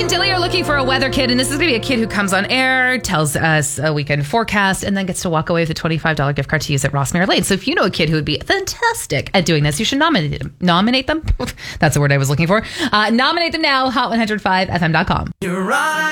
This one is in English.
and Dilly are looking for a weather kid, and this is going to be a kid who comes on air, tells us a weekend forecast, and then gets to walk away with a $25 gift card to use at Rossmere Lane. So if you know a kid who would be fantastic at doing this, you should nominate them. Nominate them? That's the word I was looking for. Nominate them now, hot1015fm.com.